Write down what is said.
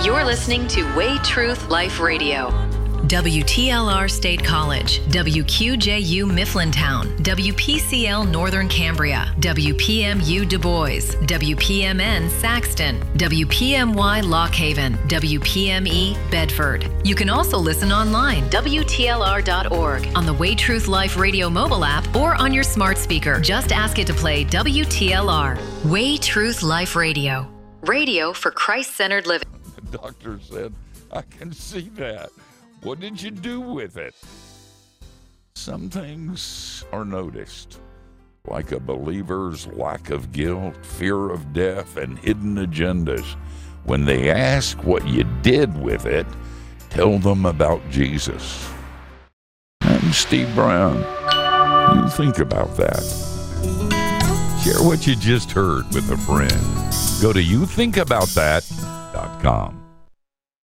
You're listening to Way Truth Life Radio. WTLR State College, WQJU Mifflintown, WPCL Northern Cambria, WPMU Du Bois, WPMN Saxton, WPMY Lock Haven, WPME Bedford. You can also listen online, WTLR.org, on the Way Truth Life Radio mobile app, or on your smart speaker. Just ask it to play WTLR. Way Truth Life Radio. Radio for Christ-centered living. The doctor said, I can see that. What did you do with it? Some things are noticed, like a believer's lack of guilt, fear of death, and hidden agendas. When they ask what you did with it, tell them about Jesus. I'm Steve Brown. You think about that. Share what you just heard with a friend. Go to youthinkaboutthat.com.